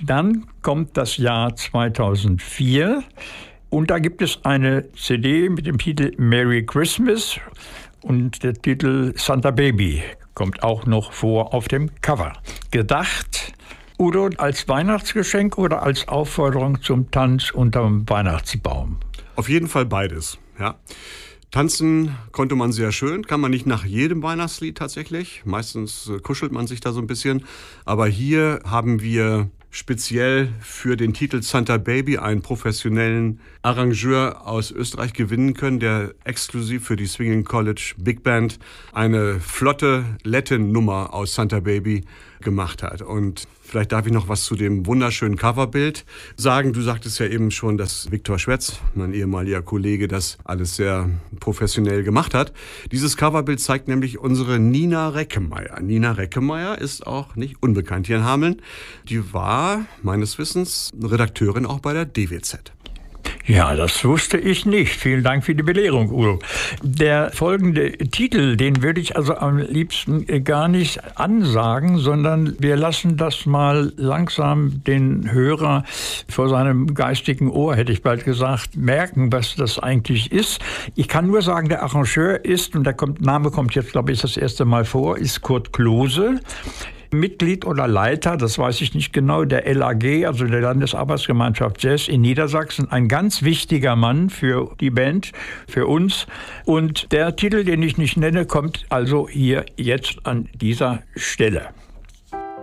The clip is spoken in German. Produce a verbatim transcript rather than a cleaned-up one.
Dann kommt das Jahr zweitausendvier und da gibt es eine C D mit dem Titel Merry Christmas und der Titel Santa Baby kommt auch noch vor auf dem Cover. Gedacht, Udo, als Weihnachtsgeschenk oder als Aufforderung zum Tanz unterm Weihnachtsbaum? Auf jeden Fall beides, ja. Tanzen konnte man sehr schön, kann man nicht nach jedem Weihnachtslied tatsächlich. Meistens äh, kuschelt man sich da so ein bisschen. Aber hier haben wir speziell für den Titel Santa Baby einen professionellen Arrangeur aus Österreich gewinnen können, der exklusiv für die Swinging College Big Band eine flotte Latin-Nummer aus Santa Baby gemacht hat. Und vielleicht darf ich noch was zu dem wunderschönen Coverbild sagen. Du sagtest ja eben schon, dass Viktor Schwetz, mein ehemaliger Kollege, das alles sehr professionell gemacht hat. Dieses Coverbild zeigt nämlich unsere Nina Reckemeyer. Nina Reckemeyer ist auch nicht unbekannt hier in Hameln. Die war, meines Wissens, Redakteurin auch bei der D W Z. Ja, das wusste ich nicht. Vielen Dank für die Belehrung, Udo. Der folgende Titel, den würde ich also am liebsten gar nicht ansagen, sondern wir lassen das mal langsam den Hörer vor seinem geistigen Ohr, hätte ich bald gesagt, merken, was das eigentlich ist. Ich kann nur sagen, der Arrangeur ist, und der kommt, Name kommt jetzt, glaube ich, das erste Mal vor, ist Kurt Klose. Mitglied oder Leiter, das weiß ich nicht genau, der L A G, also der Landesarbeitsgemeinschaft Jazz in Niedersachsen. Ein ganz wichtiger Mann für die Band, für uns. Und der Titel, den ich nicht nenne, kommt also hier jetzt an dieser Stelle.